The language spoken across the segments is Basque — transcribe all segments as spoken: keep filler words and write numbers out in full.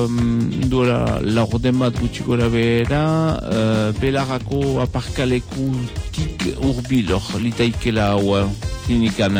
um, duela laurden bat gutxi gora behera, uh, Belarako aparkalekutik urbil, hor, litaikela hau uh, klinikan.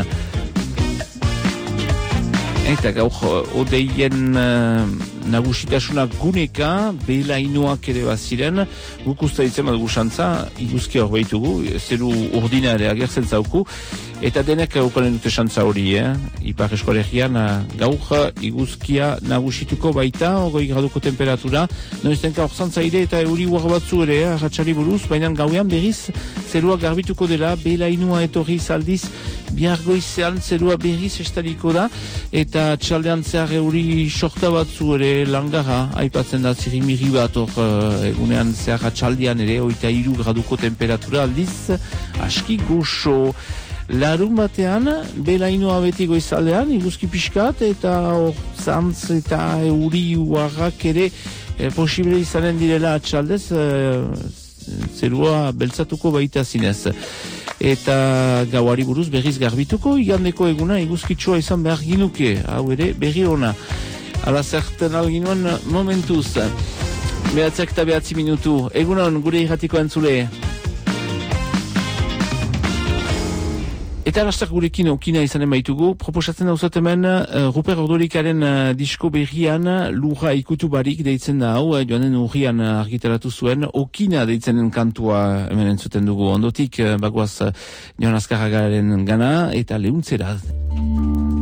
Eta gaur, odeien uh, nagusitasunak guneka, behelainoak ere baziren, guk usta ditzen bat gusantza, iguzki hor behitugu, zeru urdina ere agertzen zauku, eta denek eukonen dute xantza hori, eh? Ipar eskolegian gaur iguzkia nagusituko baita, ogoi graduko temperatura, noiztenka hor zantzaire eta euri uar batzu ere, eh? Arratxari buruz, baina gauean berriz, zerua garbituko dela, behelainoa etorri zaldiz, bihar goizean zerua berriz estaliko da, eta txaldean zehar euri sorta batzu ere langarra, aipatzen da zirimiri bat hor egunean zehar txaldean ere, oita iru graduko temperatura aldiz, aski goxo. Larun batean, behelainoa beti goizaldean, iguzki pixkat, eta hor zantz eta euri uarrak ere e, posible izanen direla atxaldez, e, zerua beltzatuko baita zinez. Eta gauari buruz berriz garbituko, igandeko eguna iguzkitsua izan behar ginuke, hau ere berri ona. Ala zerten alginuen momentuz. Behatzak eta behatzi minutu. Egunon, gure irratiko entzule. Eta alastak gurekin okina izanen baitugu, proposatzen dauzat hemen uh, Ruper Ordorikaren uh, disko berrian lurra ikutu barik deitzen da hau, uh, joanen urrian uh, argitaratu zuen, okina deitzenen kantua hemen entzuten dugu. Ondotik uh, bagoaz uh, Joan Azkarragaren gana eta lehuntzera.